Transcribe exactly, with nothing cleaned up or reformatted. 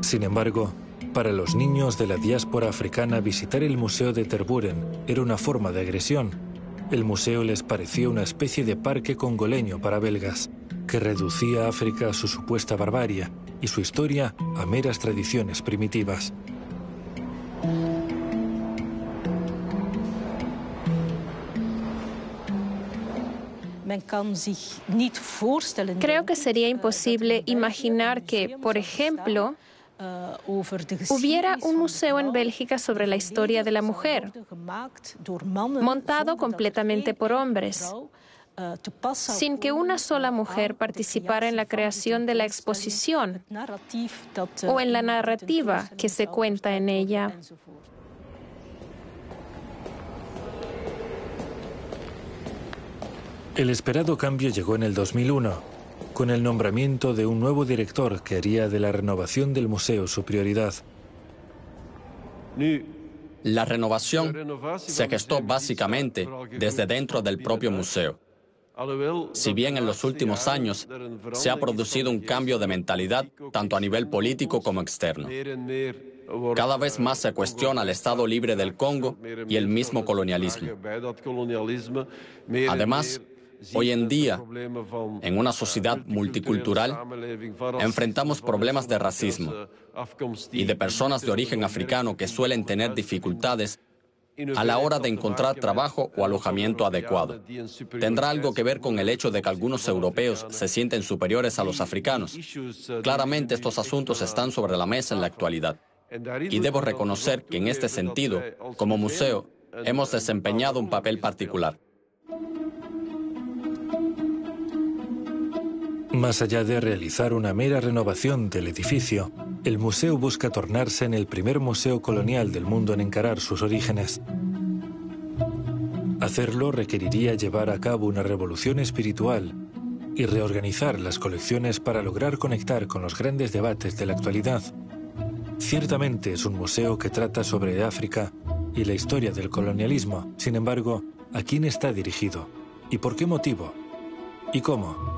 Sin embargo, para los niños de la diáspora africana visitar el Museo de Tervuren era una forma de agresión. El museo les parecía una especie de parque congoleño para belgas, que reducía a África a su supuesta barbarie y su historia a meras tradiciones primitivas. Creo que sería imposible imaginar que, por ejemplo, hubiera un museo en Bélgica sobre la historia de la mujer, montado completamente por hombres, sin que una sola mujer participara en la creación de la exposición o en la narrativa que se cuenta en ella. El esperado cambio llegó en el dos mil uno, con el nombramiento de un nuevo director que haría de la renovación del museo su prioridad. La renovación se gestó básicamente desde dentro del propio museo. Si bien en los últimos años se ha producido un cambio de mentalidad tanto a nivel político como externo. Cada vez más se cuestiona el Estado libre del Congo y el mismo colonialismo. Además, hoy en día, en una sociedad multicultural, enfrentamos problemas de racismo y de personas de origen africano que suelen tener dificultades a la hora de encontrar trabajo o alojamiento adecuado. ¿Tendrá algo que ver con el hecho de que algunos europeos se sienten superiores a los africanos? Claramente estos asuntos están sobre la mesa en la actualidad. Y debo reconocer que en este sentido, como museo, hemos desempeñado un papel particular. Más allá de realizar una mera renovación del edificio, el museo busca tornarse en el primer museo colonial del mundo en encarar sus orígenes. Hacerlo requeriría llevar a cabo una revolución espiritual y reorganizar las colecciones para lograr conectar con los grandes debates de la actualidad. Ciertamente es un museo que trata sobre África y la historia del colonialismo. Sin embargo, ¿a quién está dirigido? ¿Y por qué motivo? ¿Y cómo?